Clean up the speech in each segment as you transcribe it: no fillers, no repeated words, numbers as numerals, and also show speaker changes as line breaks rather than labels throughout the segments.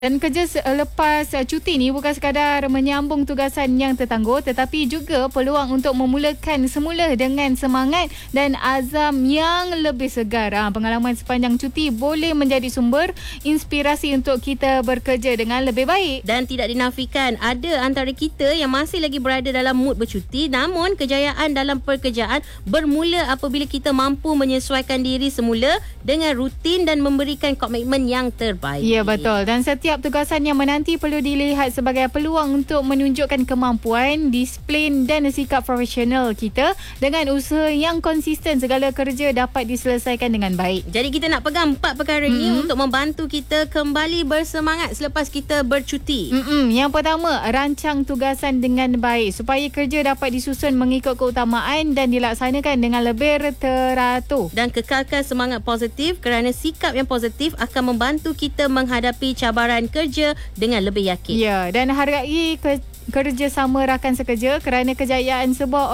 Dan kerja lepas cuti ni bukan sekadar menyambung tugasan yang tertangguh, tetapi juga peluang untuk memulakan semula dengan semangat dan azam yang lebih segar. Pengalaman sepanjang cuti boleh menjadi sumber inspirasi untuk kita bekerja dengan lebih baik.
Dan tidak dinafikan ada antara kita yang masih lagi berada dalam mood bercuti, namun kejayaan dalam pekerjaan bermula apabila kita mampu menyesuaikan diri semula dengan rutin dan memberikan komitmen yang terbaik.
Ya, betul. Dan setiap tugasan yang menanti perlu dilihat sebagai peluang untuk menunjukkan kemampuan, disiplin dan sikap profesional kita. Dengan usaha yang konsisten, segala kerja dapat diselesaikan dengan baik.
Jadi kita nak pegang 4 perkara ni untuk membantu kita kembali bersemangat selepas kita bercuti.
Yang pertama, rancang tugasan dengan baik supaya kerja dapat disusun mengikut keutamaan dan dilaksanakan dengan lebih teratur.
Dan kekalkan semangat positif kerana sikap yang positif akan membantu kita menghadapi cabaran kerja dengan lebih yakin.
Ya, dan hargai kerjasama rakan sekerja kerana kejayaan sebuah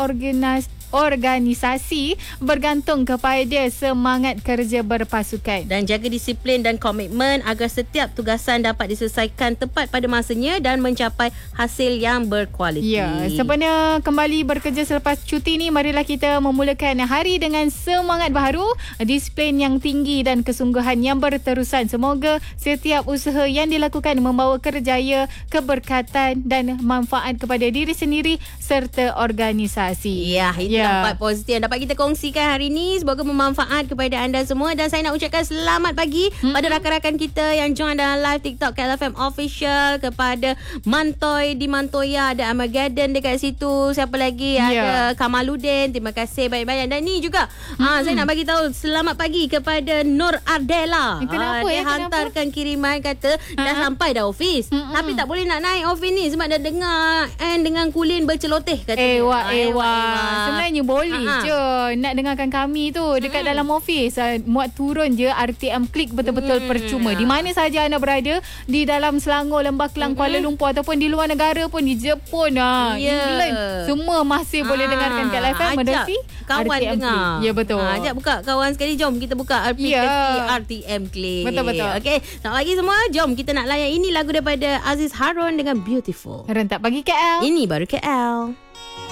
organisasi bergantung kepada semangat kerja berpasukan.
Dan jaga disiplin dan komitmen agar setiap tugasan dapat diselesaikan tepat pada masanya dan mencapai hasil yang berkualiti.
Ya, sebenarnya kembali bekerja selepas cuti ni, marilah kita memulakan hari dengan semangat baru, disiplin yang tinggi dan kesungguhan yang berterusan. Semoga setiap usaha yang dilakukan membawa kerjaya, keberkatan dan manfaat kepada diri sendiri serta organisasi.
Ya, Nampak positif yang dapat kita kongsikan hari ini. Semoga bermanfaat kepada anda semua. Dan saya nak ucapkan selamat pagi pada rakan-rakan kita yang join dalam live TikTok KLFM Official. Kepada Mantoy di Mantoya, ada Armageddon dekat situ. Siapa lagi? Ada Kamaludin. Terima kasih banyak-banyak. Dan ni juga saya nak bagi tahu selamat pagi kepada Nur Ardela. Dia hantarkan kiriman, kata dah sampai dah office. Tapi tak boleh nak naik office ni sebab dah dengar dengan kulin berceloteh, kata.
Sebenarnya boleh je nak dengarkan kami tu dekat dalam office. Muat turun je RTM Klik, betul-betul percuma. Di mana saja anda berada, di dalam Selangor, Lembah Kelang, Kuala Lumpur ataupun di luar negara pun, di Jepun, England, semua masih boleh dengarkan kat live menerusi
kawan
RTM
dengar.
Klik. Ya, betul.
Ajak buka kawan sekali. Jom kita buka aplikasi RTM Klik.
Betul-betul.
Okey, selamat pagi semua. Jom kita nak layan ini lagu daripada Aziz Harun dengan Beautiful.
Rentak pagi KL.
Ini baru KL.